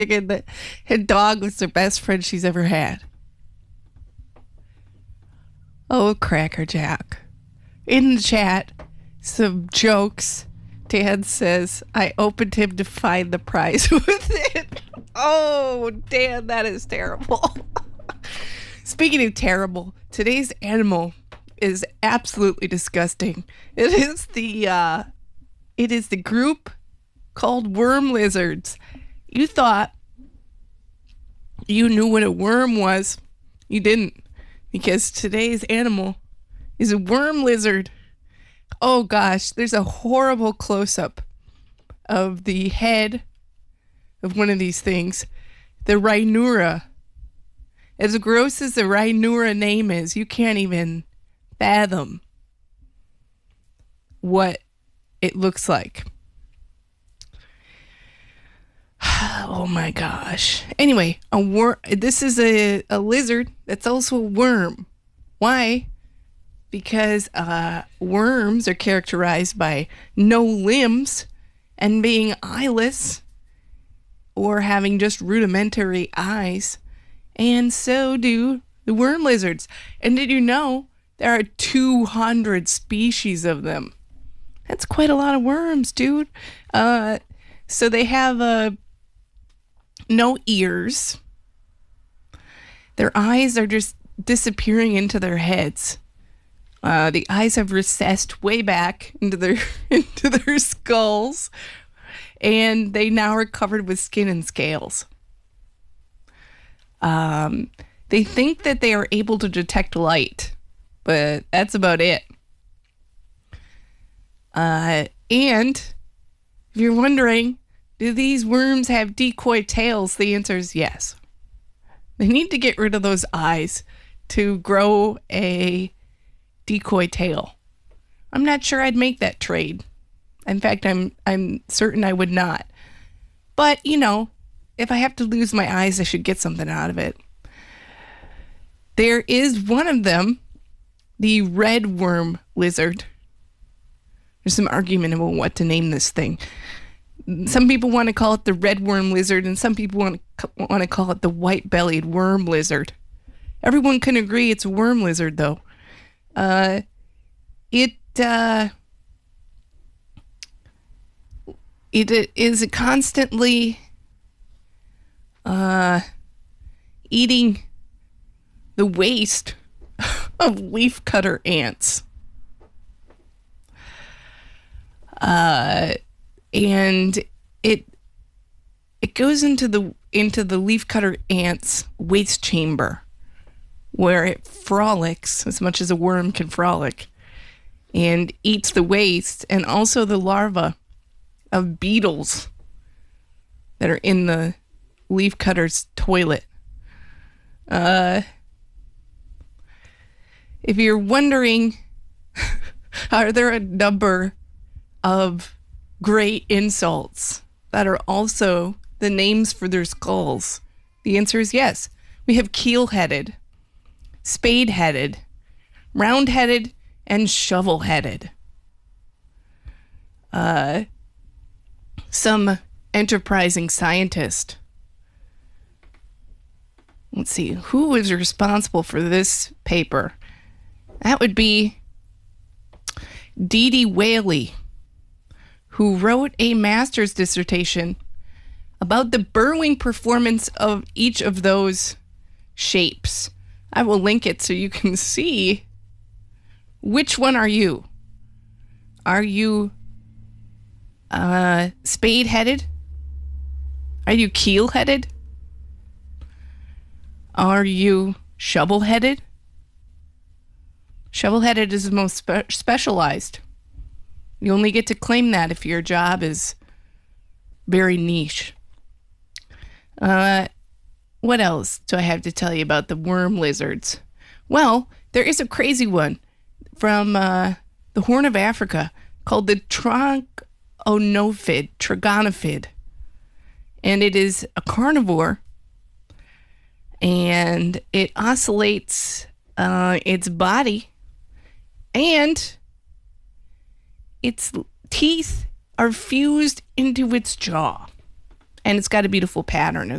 And the her dog was the best friend she's ever had. Oh, crackerjack. In the chat, some jokes. Dan says, I opened him to find the prize with it. Oh, Dan, that is terrible. Speaking of terrible, today's animal is absolutely disgusting. It is the group called worm lizards. You thought you knew what a worm was. You didn't, because today's animal is a worm lizard. Oh gosh, there's a horrible close up of the head of one of these things, the Rhinura. As gross as the Rhinura name is, you can't even fathom what it looks like. Oh my gosh. Anyway, this is a lizard that's also a worm. Why? Because worms are characterized by no limbs and being eyeless or having just rudimentary eyes. And so do the worm lizards. And did you know there are 200 species of them? That's quite a lot of worms, dude. So they have no ears. Their eyes are just disappearing into their heads. The eyes have recessed way back into their skulls, and they now are covered with skin and scales. They think that they are able to detect light, but that's about it. And if you're wondering, do these worms have decoy tails? The answer is yes. They need to get rid of those eyes to grow a decoy tail. I'm not sure I'd make that trade. In fact, I'm certain I would not. But, if I have to lose my eyes, I should get something out of it. There is one of them, the red worm lizard. There's some argument about what to name this thing. Some people want to call it the red worm lizard, and some people want to call it the white-bellied worm lizard. Everyone can agree it's a worm lizard, though. It is constantly eating the waste of leafcutter ants. And it goes into the leafcutter ant's waste chamber, where it frolics as much as a worm can frolic, and eats the waste and also the larvae of beetles that are in the leafcutter's toilet. If you're wondering, are there a number of great insults that are also the names for their skulls? The answer is yes. We have keel-headed, spade-headed, round-headed, and shovel-headed. Some enterprising scientist. Let's see, who is responsible for this paper? That would be Dee Whaley, who wrote a master's dissertation about the burrowing performance of each of those shapes. I will link it so you can see which one are you. Are you spade-headed? Are you keel-headed? Are you shovel-headed? Shovel-headed is the most specialized. You only get to claim that if your job is very niche. What else do I have to tell you about the worm lizards? Well, there is a crazy one from the Horn of Africa called the Trigonophid. And it is a carnivore, and it oscillates its body, and its teeth are fused into its jaw. And it's got a beautiful pattern